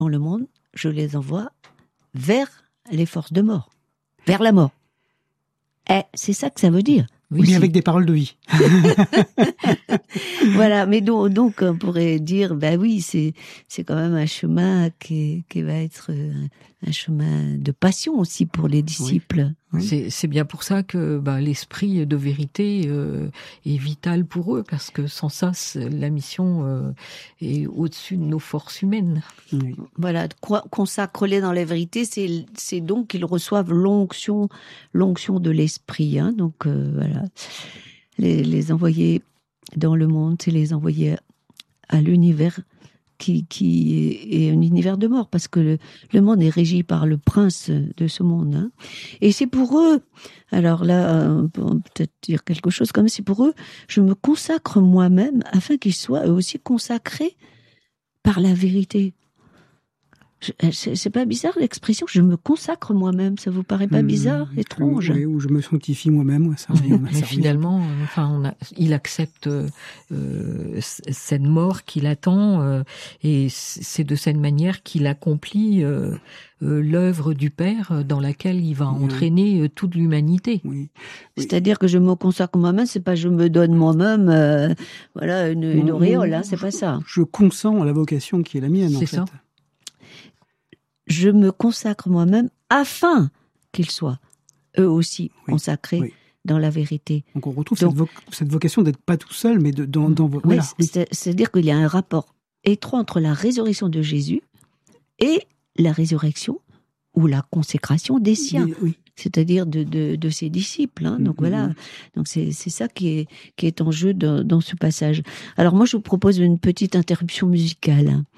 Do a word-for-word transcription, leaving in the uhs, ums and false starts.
dans le monde, je les envoie vers les forces de mort, vers la mort. Eh, c'est ça que ça veut dire. Oui, mais avec des paroles de vie. Voilà, mais donc, donc on pourrait dire, ben oui, c'est c'est quand même un chemin qui, qui va être un, un chemin de passion aussi pour les disciples. Oui. Oui. C'est, c'est bien pour ça que bah, l'esprit de vérité euh, est vital pour eux, parce que sans ça, la mission euh, est au-dessus de nos forces humaines. Oui. Voilà, consacre-les dans la vérité, c'est, c'est donc qu'ils reçoivent l'onction, l'onction de l'esprit. Hein, donc euh, voilà, les, les envoyer dans le monde, c'est les envoyer à l'univers qui, qui est un univers de mort, parce que le, le monde est régi par le prince de ce monde. Hein. Et c'est pour eux, alors là, on peut peut-être dire quelque chose comme, c'est pour eux, je me consacre moi-même afin qu'ils soient eux aussi consacrés par la vérité. Je, c'est, c'est pas bizarre l'expression, je me consacre moi-même, ça vous paraît pas bizarre, mmh, étrange? Oui, ou je me sanctifie moi-même, ouais, ça revient. Mais finalement, euh, enfin, on a, il accepte euh, cette mort qu'il attend, euh, et c'est de cette manière qu'il accomplit euh, euh, l'œuvre du Père dans laquelle il va oui. entraîner toute l'humanité. Oui. Oui. C'est-à-dire que je me consacre moi-même, c'est pas je me donne moi-même, euh, voilà, une, une auréole, hein, c'est pas ça. Je consens à la vocation qui est la mienne, c'est en fait. Ça. Je me consacre moi-même afin qu'ils soient eux aussi oui, consacrés oui. dans la vérité. Donc on retrouve Donc, cette, vo- cette vocation d'être pas tout seul, mais de, dans, dans oui, voilà. C'est, c'est-à-dire qu'il y a un rapport étroit entre la résurrection de Jésus et la résurrection ou la consécration des siens, oui, oui. c'est-à-dire de, de, de ses disciples. Hein. Donc mm-hmm. voilà, donc c'est, c'est ça qui est, qui est en jeu dans, dans ce passage. Alors moi, je vous propose une petite interruption musicale.